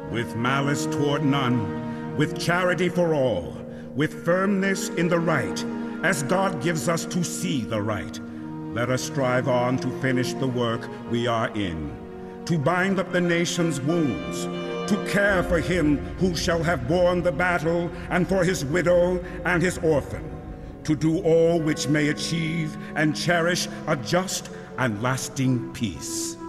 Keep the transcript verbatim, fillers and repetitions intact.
with malice toward none, with charity for all, with firmness in the right, as God gives us to see the right. Let us strive on to finish the work we are in, to bind up the nation's wounds, to care for him who shall have borne the battle, and for his widow and his orphan, to do all which may achieve and cherish a just and lasting peace.